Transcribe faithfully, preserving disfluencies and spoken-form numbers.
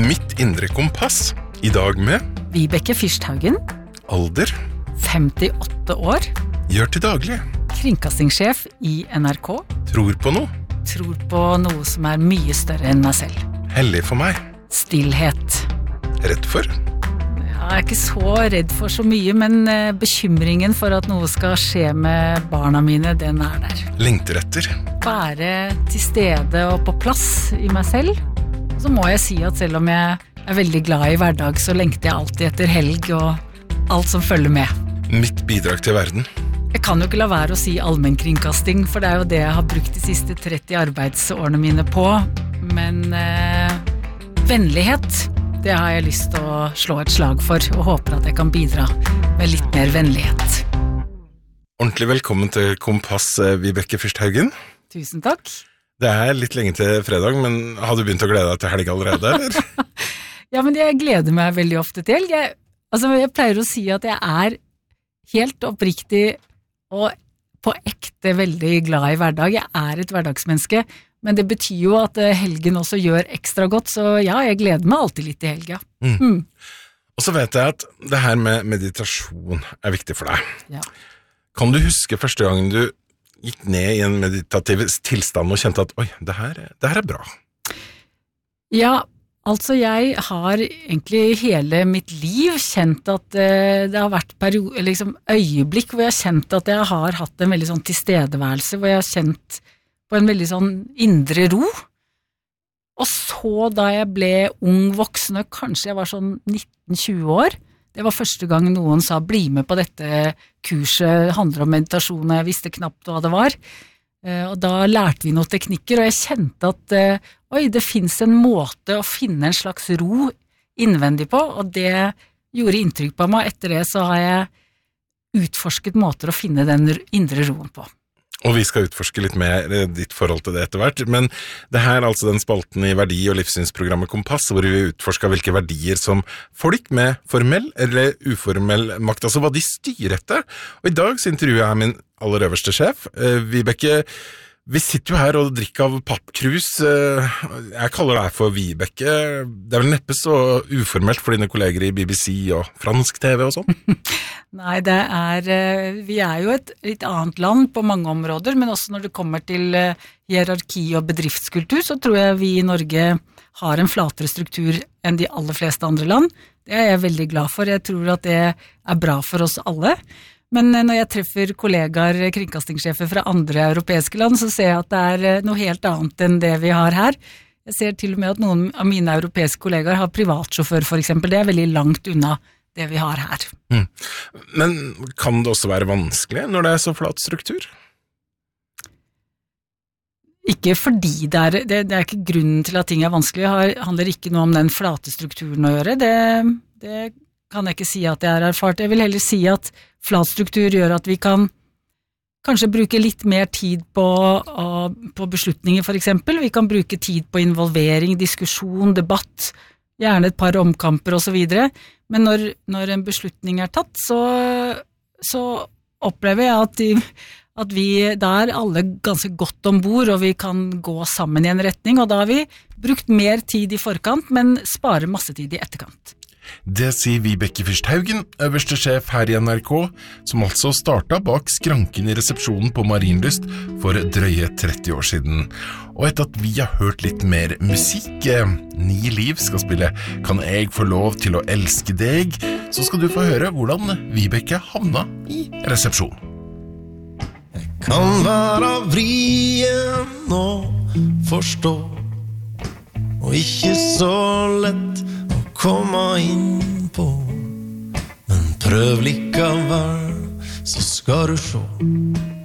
Mitt indre kompass. I dag med Vibeke Fyrsthaugen, alder, femtiåtte år, gjør til daglig, kringkastingssjef i N R K, tror på noe, tror på noe som er mye større enn meg selv. hellig for meg, Stillhet. redd for, Jeg er ikke så redd for så mye, men eh, bekymringen for at noe skal skje med barna mine, den er der. lengter etter, Være til stede og på plass i meg selv. Så må jeg si at selv om jeg er veldig glad i hverdag, så lengter jeg alltid etter helg og alt som følger med. mitt bidrag til verden, Jeg kan jo ikke la være å si allmennkringkasting, for det er jo det jeg har brukt de siste tretti arbeidsårene mine på. Men eh, vennlighet, det har jeg lyst til å slå et slag for, og håper at jeg kan bidra med litt mer vennlighet. ordentlig velkommen til Kompass, Vibeke Fyrsthaugen. Tusen takk. Det er litt lenge til fredag, men har du begynt å glede deg til helg allerede, eller? Ja, men jeg gleder meg veldig ofte til. Jeg, altså, jeg pleier å si at jeg er helt oppriktig og på ekte veldig glad i hverdag. Jeg er et hverdagsmenneske, men det betyr jo at helgen også gjør ekstra godt, så ja, jeg gleder meg alltid litt i helga. Mm. Mm. Og så vet jeg at det her med meditasjon er viktig for deg. Ja. Kan du huske første gangen du gikk ned i en meditativ tilstand og kjente at, oi, det her, det her er bra? Ja, altså jeg har egentlig hele mitt liv kjent at eh, det har vært perio- liksom øyeblikk hvor jeg har kjent at jeg har hatt en veldig sånn tilstedeværelse, hvor jeg har kjent på en veldig sånn indre ro. Og så da jeg ble ung voksen, og kanskje jeg var sånn nitten tjue år, det var første gang noen sa bli med på dette kurset, det handler om meditasjon, og jeg visste knapt hva det var. Eh, Og da lærte vi noen teknikker, og jeg kjente at eh, oi, det finnes en måte å finne en slags ro innvendig på, og det gjorde inntrykk på meg. Etter det så har jeg utforsket måter å finne den indre roen på. Og vi skal utforske litt mer ditt forhold til det etter hvert, men det her er altså den spalten i verdi- og livssynsprogrammet Kompass, hvor vi utforsker hvilke verdier som folk med formell eller uformell makt, altså hva de styrer etter. Og i dag så intervjuer jeg min aller øverste sjef, eh, Vibeke. Vi sitter jo her og drikker av pappkrus. eh, Jeg kaller deg for Vibeke. Det er vel neppe så uformelt for dine kolleger i B B C og fransk T V og sånn? Nei, det er, eh, vi er jo et litt annet land på mange områder, men også når det kommer til eh, hierarki og bedriftskultur, så tror jeg vi i Norge har en flatere struktur enn de aller fleste andre land. Det er jeg veldig glad for. Jeg tror at det er bra for oss alle. Men når jeg treffer kollegaer, kringkastingssjefer fra andre europeiske land, så ser jeg at det er noe helt annet enn det vi har her. Jeg ser til og med at noen av mine europeiske kollegaer har privatsjåfør for eksempel. Det er veldig langt unna det vi har her. Mm. Men kan det også være vanskelig når det er så flat struktur? Ikke fordi det er, det, det er ikke grunnen til at ting er vanskelig. Det handler ikke noe om den flate strukturen å gjøre. Det, det kan jeg ikke si at jeg har erfart. Jeg vil heller si at flat struktur gjør at vi kan kanskje bruke litt mer tid på, på beslutninger for eksempel. Vi kan bruke tid på involvering, diskusjon, debatt, gjerne et par omkamper og så videre. Men når, når en beslutning er tatt, så, så opplever jeg at, de, at vi, da er alle ganske godt ombord, og vi kan gå sammen i en retning, og da har vi brukt mer tid i forkant, men sparer masse tid i etterkant. Det sier Vibeke Fyrsthaugen, øverste sjef her i N R K, som altså startet bak skranken i resepsjonen på Marienlyst for drøye tretti år siden. Og etter at vi har hørt litt mer musikk, Ni liv skal spille Kan jeg få lov til å elske deg, så skal du få høre hvordan Vibeke havna i resepsjon. Jeg kan være vrien å forstå, og ikke så lett komma inn på, men prøv likevel, så skal du se.